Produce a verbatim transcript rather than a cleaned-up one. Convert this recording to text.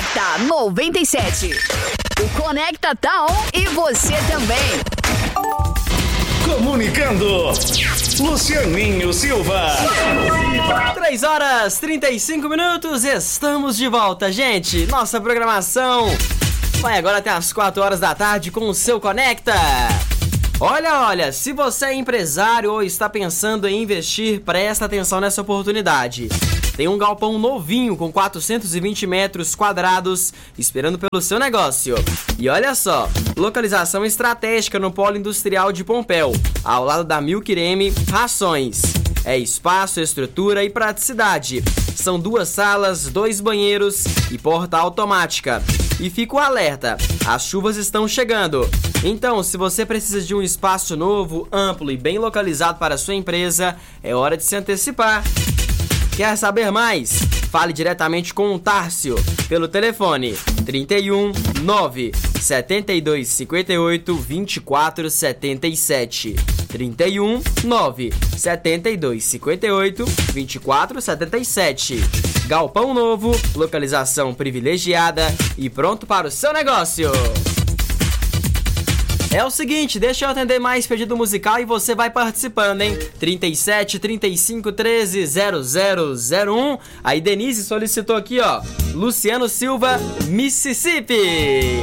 Conecta noventa e sete. O Conecta tá on e você também. Comunicando, Lucianinho Silva. três horas e trinta e cinco minutos, estamos de volta, gente. Nossa programação vai agora até as quatro horas da tarde com o seu Conecta. Olha, olha, se você é empresário ou está pensando em investir, presta atenção nessa oportunidade. Tem um galpão novinho com quatrocentos e vinte metros quadrados esperando pelo seu negócio. E olha só, localização estratégica no polo industrial de Pompéu, ao lado da Milquireme Rações. É espaço, estrutura e praticidade. São duas salas, dois banheiros e porta automática. E fica o alerta, as chuvas estão chegando. Então, se você precisa de um espaço novo, amplo e bem localizado para a sua empresa, é hora de se antecipar. Quer saber mais? Fale diretamente com o Tárcio pelo telefone trinta e um, nove, setenta e dois, cinquenta e oito, vinte e quatro, setenta e sete. trinta e um, nove, setenta e dois, cinquenta e oito, vinte e quatro, setenta e sete. Galpão novo, localização privilegiada e pronto para o seu negócio. É o seguinte, deixa eu atender mais pedido musical e você vai participando, hein? trinta e sete, trinta e cinco, treze, zero zero zero um. Aí Denise solicitou aqui, ó, Luciano Silva, Mississippi.